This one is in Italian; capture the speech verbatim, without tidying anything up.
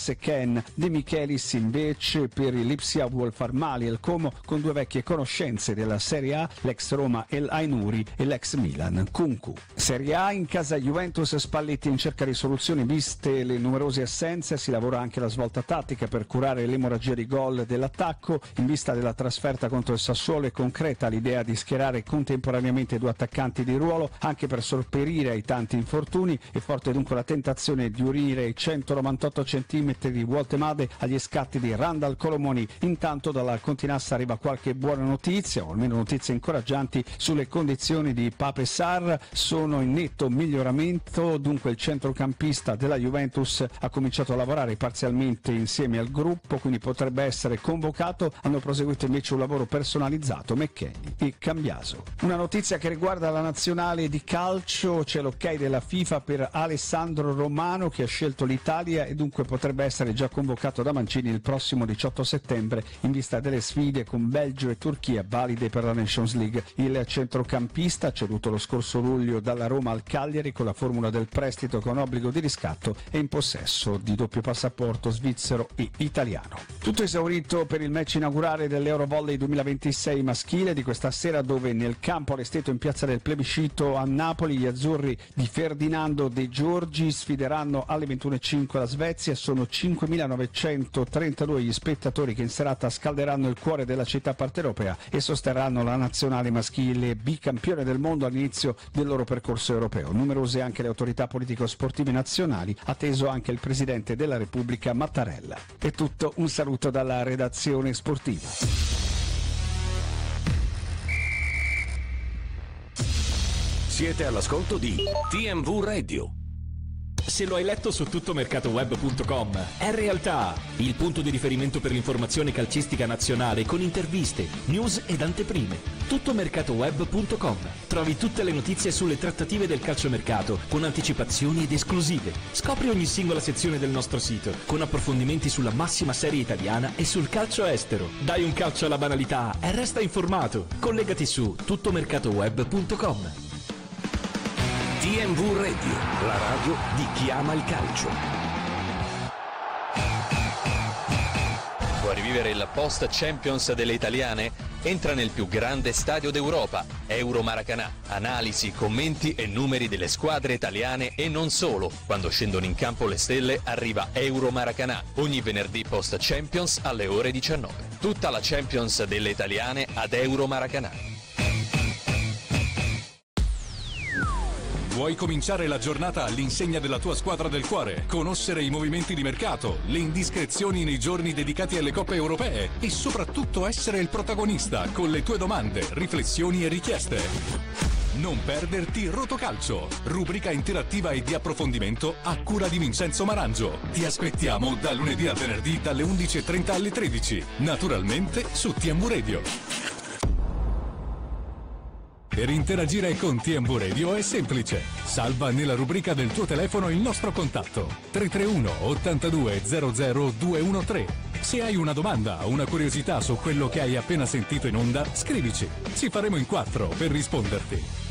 S Ken, De Michelis invece per il Lipsia Wolfarmali e il Como, con due vecchie conoscenze della Serie A, l'ex Roma El Ainuri e l'ex Milan Kunku. Serie A, in casa Juventus, Spalletti in cerca di soluzioni viste le numerose assenze, si lavora anche la svolta tattica per curare l'emorragia di gol dell'attacco. In vista della trasferta contro il Sassuolo è concreta l'idea di schierare contemporaneamente due attaccanti di ruolo, anche per sopperire ai tanti infortuni, e forte dunque la tentazione di unire i centonovantotto centimetri di Woltemade agli scatti di Randal Colomoni. Intanto dalla Continassa arriva qualche buona notizia, o almeno notizie incoraggianti sulle condizioni di Pape Sarr. Sono in netto miglioramento, dunque il centrocampista della Juventus ha cominciato a lavorare parzialmente insieme al gruppo, quindi potrebbe essere convocato. Hanno proseguito invece un lavoro personalizzato McKennie e Cambiaso. Una notizia che riguarda la nazionale di calcio: c'è l'ok della FIFA per Alessandro Romano, che ha scelto l'Italia e dunque potrebbe essere già convocato da Mancini il prossimo diciotto settembre in vista delle sfide con Belgio e Turchia valide per la Nations League. Il centrocampista, ceduto lo scorso luglio dalla Roma al Cagliari con la formula del prestito con obbligo di riscatto, è in possesso di doppio passaporto svizzero e italiano. Tutto esaurito per il match inaugurale dell'Eurovolley duemilaventisei maschile di questa sera, dove nel campo allestito in piazza del Plebiscito a Napoli gli azzurri di Ferdinando De Giorgi sfideranno alle ventuno e cinque la Svezia. Sono cinquemilanovecentotrentadue gli spettatori che in serata scalderanno il cuore della città partenopea e sosterranno la nazionale maschile bicampione del mondo all'inizio del loro percorso europeo. Numerose anche le autorità politico-sportive nazionali, atteso anche il Presidente della Repubblica Mattarella. È tutto, un saluto dalla redazione sportiva. Siete all'ascolto di T M V Radio. Se lo hai letto su tuttomercatoweb punto com, è realtà, il punto di riferimento per l'informazione calcistica nazionale con interviste, news ed anteprime. tuttomercatoweb punto com. Trovi tutte le notizie sulle trattative del calciomercato con anticipazioni ed esclusive. Scopri ogni singola sezione del nostro sito con approfondimenti sulla massima serie italiana e sul calcio estero. Dai un calcio alla banalità e resta informato. Collegati su tuttomercatoweb punto com. T M V Radio, la radio di chi ama il calcio. Vuoi rivivere il post Champions delle italiane? Entra nel più grande stadio d'Europa, Euro Maracanã. Analisi, commenti e numeri delle squadre italiane e non solo. Quando scendono in campo le stelle arriva Euro Maracanã, ogni venerdì post Champions alle ore diciannove. Tutta la Champions delle italiane ad Euro Maracanã. Vuoi cominciare la giornata all'insegna della tua squadra del cuore? Conoscere i movimenti di mercato, le indiscrezioni nei giorni dedicati alle coppe europee e soprattutto essere il protagonista con le tue domande, riflessioni e richieste? Non perderti Rotocalcio, rubrica interattiva e di approfondimento a cura di Vincenzo Marangio. Ti aspettiamo da lunedì a venerdì dalle undici e trenta alle tredici, naturalmente su T M V Radio. Per interagire con T M V Radio è semplice. Salva nella rubrica del tuo telefono il nostro contatto tre tre uno ottantadue zero zero due uno tre. Se hai una domanda o una curiosità su quello che hai appena sentito in onda, scrivici. Ci faremo in quattro per risponderti.